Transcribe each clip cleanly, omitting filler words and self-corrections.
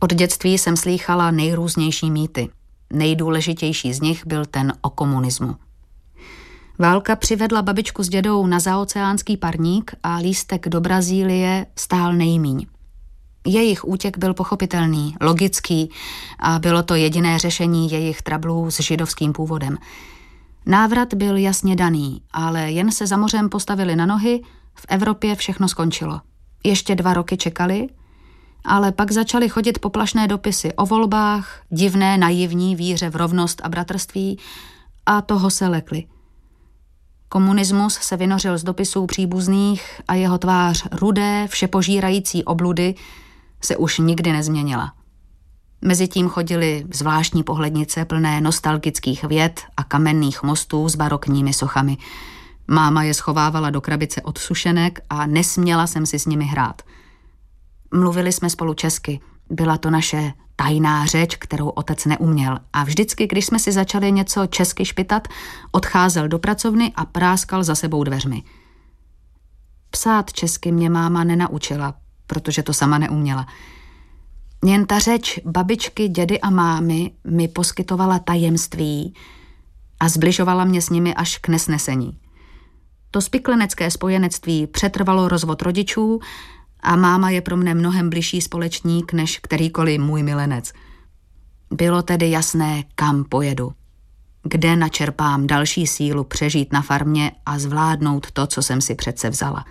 Od dětství jsem slýchala nejrůznější mýty. Nejdůležitější z nich byl ten o komunismu. Válka přivedla babičku s dědou na zaoceánský parník a lístek do Brazílie stál nejmíň. Jejich útěk byl pochopitelný, logický a bylo to jediné řešení jejich trablů s židovským původem. Návrat byl jasně daný, ale jen se za mořem postavili na nohy, v Evropě všechno skončilo. Ještě 2 roky čekali, ale pak začaly chodit poplašné dopisy o volbách, divné naivní víře v rovnost a bratrství a toho se lekli. Komunismus se vynořil z dopisů příbuzných a jeho tvář rudé, všepožírající obludy se už nikdy nezměnila. Mezitím chodily zvláštní pohlednice plné nostalgických vět a kamenných mostů s barokními sochami. Máma je schovávala do krabice od sušenek a nesměla jsem si s nimi hrát. Mluvili jsme spolu česky. Byla to naše tajná řeč, kterou otec neuměl. A vždycky, když jsme si začali něco česky špitat, odcházel do pracovny a práskal za sebou dveřmi. Psát česky mě máma nenaučila, protože to sama neuměla. Jen ta řeč babičky, dědy a mámy mi poskytovala tajemství a zbližovala mě s nimi až k nesnesení. To spiklenecké spojenectví přetrvalo rozvod rodičů a máma je pro mne mnohem bližší společník než kterýkoliv můj milenec. Bylo tedy jasné, kam pojedu. Kde načerpám další sílu přežít na farmě a zvládnout to, co jsem si přece vzala.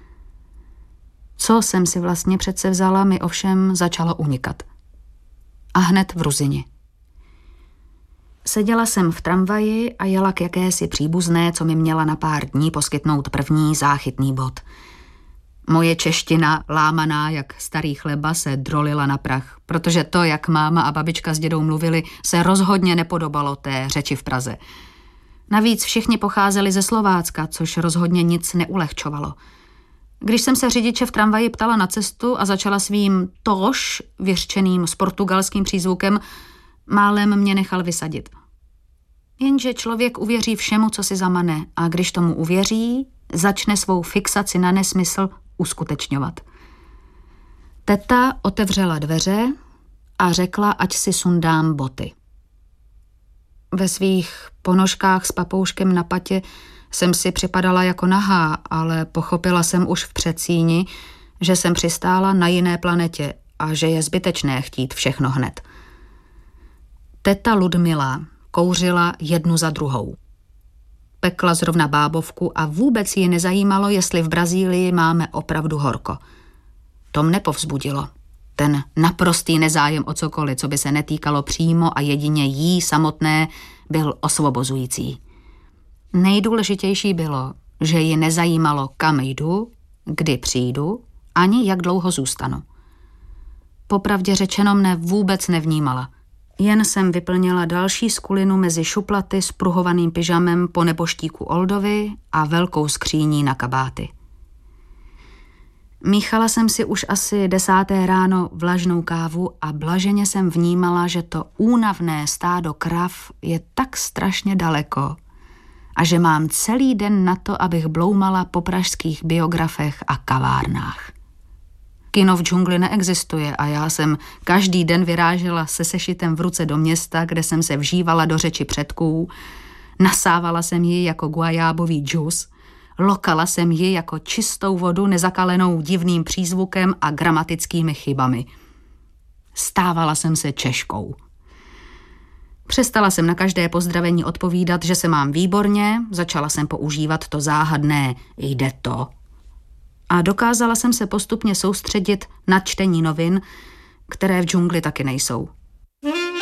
Co jsem si vlastně přece vzala, mi ovšem začalo unikat. A hned v Ruzyni. Seděla jsem v tramvaji a jela k jakési příbuzné, co mi měla na pár dní poskytnout první záchytný bod. Moje čeština, lámaná jak starý chleba, se drolila na prach, protože to, jak máma a babička s dědou mluvili, se rozhodně nepodobalo té řeči v Praze. Navíc všichni pocházeli ze Slovácka, což rozhodně nic neulehčovalo. Když jsem se řidiče v tramvaji ptala na cestu a začala svým tož vyřčeným s portugalským přízvukem, málem mě nechal vysadit. Jenže člověk uvěří všemu, co si zamane, a když tomu uvěří, začne svou fixaci na nesmysl uskutečňovat. Teta otevřela dveře a řekla, ať si sundám boty. Ve svých ponožkách s papouškem na patě jsem si připadala jako nahá, ale pochopila jsem už v předsíni, že jsem přistála na jiné planetě a že je zbytečné chtít všechno hned. Teta Ludmila kouřila jednu za druhou. Pekla zrovna bábovku a vůbec ji nezajímalo, jestli v Brazílii máme opravdu horko. To mne povzbudilo. Ten naprostý nezájem o cokoliv, co by se netýkalo přímo a jedině jí samotné, byl osvobozující. Nejdůležitější bylo, že ji nezajímalo, kam jdu, kdy přijdu, ani jak dlouho zůstanu. Popravdě řečeno mne vůbec nevnímala. Jen jsem vyplnila další skulinu mezi šuplaty s pruhovaným pyžamem po neboštíku Oldovy a velkou skříní na kabáty. Míchala jsem si už asi 10. ráno vlažnou kávu a blaženě jsem vnímala, že to únavné stádo krav je tak strašně daleko a že mám celý den na to, abych bloumala po pražských biografech a kavárnách. Kino v džungli neexistuje a já jsem každý den vyrážela se sešitem v ruce do města, kde jsem se vžívala do řeči předků, nasávala jsem ji jako guajábový džus, lokala jsem ji jako čistou vodu nezakalenou divným přízvukem a gramatickými chybami. Stávala jsem se Češkou. Přestala jsem na každé pozdravení odpovídat, že se mám výborně, začala jsem používat to záhadné jde to. A dokázala jsem se postupně soustředit na čtení novin, které v džungli taky nejsou.